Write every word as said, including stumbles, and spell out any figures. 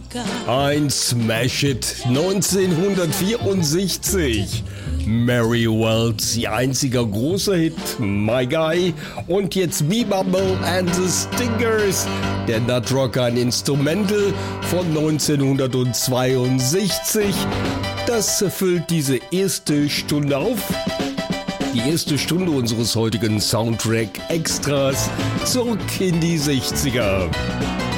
Ein Smash-Hit neunzehnhundertvierundsechzig. Mary Wells, ihr einziger großer Hit, My Guy. Und jetzt B-Bubble and the Stingers, der Nut Rocker, ein Instrumental von neunzehnhundertzweiundsechzig. Das füllt diese erste Stunde auf. Die erste Stunde unseres heutigen Soundtrack-Extras zurück in die sechziger.